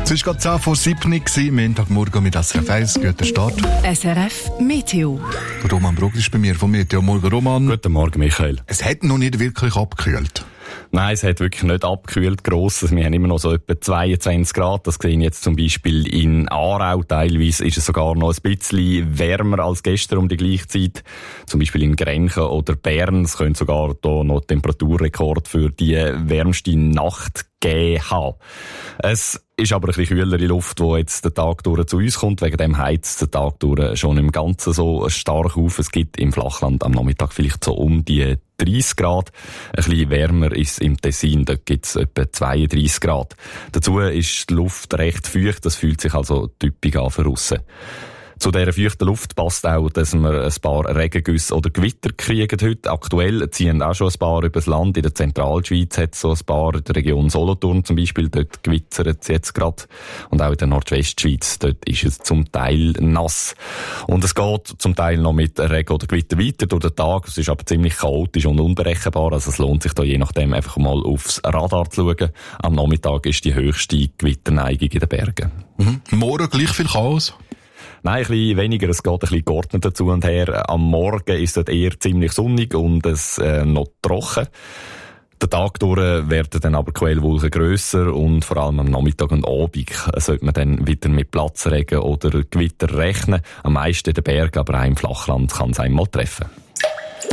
Es war gerade 10 vor 7 Uhr, Montagmorgen mit SRF 1. Guten Start. SRF Meteo. Roman Brugger ist bei mir vom Meteo. Morgen, Roman. Guten Morgen, Michael. Es hat noch nicht wirklich abgekühlt. Nein, es hat wirklich nicht abgekühlt gross. Wir haben immer noch so etwa 22 Grad. Das sehen jetzt zum Beispiel in Aarau. Teilweise ist es sogar noch ein bisschen wärmer als gestern um die gleiche Zeit. Zum Beispiel in Grenchen oder Bern. Es könnte sogar hier noch Temperaturrekord für die wärmste Nacht gegeben haben. Es ist aber ein bisschen kühlere Luft, die jetzt den Tag durch zu uns kommt. Wegen dem heizt der Tag durch schon im Ganzen so stark auf. Es gibt im Flachland am Nachmittag vielleicht so um die 30 Grad. Ein bisschen wärmer ist im Tessin, da gibt es etwa 32 Grad. Dazu ist die Luft recht feucht, das fühlt sich also typisch an für aussen. Zu dieser feuchten Luft passt auch, dass wir ein paar Regengüsse oder Gewitter kriegen heute. Aktuell ziehen auch schon ein paar über das Land. In der Zentralschweiz hat es so ein paar, in der Region Solothurn zum Beispiel, dort gewittert es jetzt gerade. Und auch in der Nordwestschweiz, dort ist es zum Teil nass. Und es geht zum Teil noch mit Regen oder Gewitter weiter durch den Tag. Es ist aber ziemlich chaotisch und unberechenbar. Also es lohnt sich da je nachdem einfach mal aufs Radar zu schauen. Am Nachmittag ist die höchste Gewitterneigung in den Bergen. Morgen gleich viel Chaos? Nein, ein bisschen weniger. Es geht ein bisschen geordnet dazu und her. Am Morgen ist es eher ziemlich sonnig und es noch trocken. Den Tag durch werden dann aber Quellwolken grösser und vor allem am Nachmittag und Abend sollte man dann wieder mit Platzregen oder Gewitter rechnen. Am meisten in den Bergen, aber auch im Flachland kann es einmal treffen.